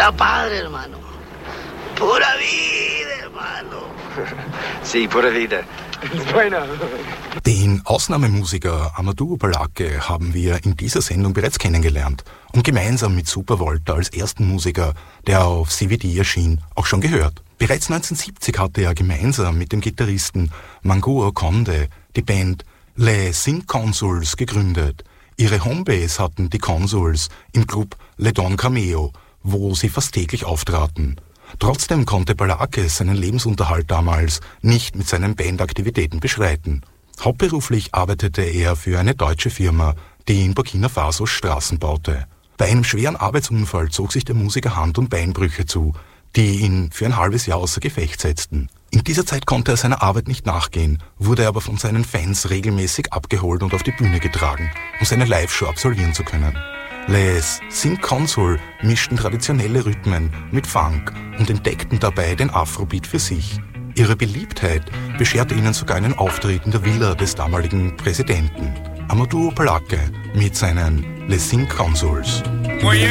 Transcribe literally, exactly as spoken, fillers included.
Está padre, hermano. Pura vida, hermano. Sí, pura vida. Bueno. Den Ausnahmemusiker Amadou Balake haben wir in dieser Sendung bereits kennengelernt und gemeinsam mit Super Volta als ersten Musiker, der auf C V D erschien, auch schon gehört. Bereits neunzehnhundertsiebzig hatte er gemeinsam mit dem Gitarristen Mango Okonde die Band Les Cinq Consuls gegründet. Ihre Homebase hatten die Consuls im Club Le Don Cameo, wo sie fast täglich auftraten. Trotzdem konnte Balake seinen Lebensunterhalt damals nicht mit seinen Bandaktivitäten bestreiten. Hauptberuflich arbeitete er für eine deutsche Firma, die in Burkina Faso Straßen baute. Bei einem schweren Arbeitsunfall zog sich der Musiker Hand- und Beinbrüche zu, die ihn für ein halbes Jahr außer Gefecht setzten. In dieser Zeit konnte er seiner Arbeit nicht nachgehen, wurde aber von seinen Fans regelmäßig abgeholt und auf die Bühne getragen, um seine Live-Show absolvieren zu können. Les Cinq Consuls mischten traditionelle Rhythmen mit Funk und entdeckten dabei den Afrobeat für sich. Ihre Beliebtheit bescherte ihnen sogar einen Auftritt in der Villa des damaligen Präsidenten. Amadou Balake mit seinen Les Cinq Consuls. Voyez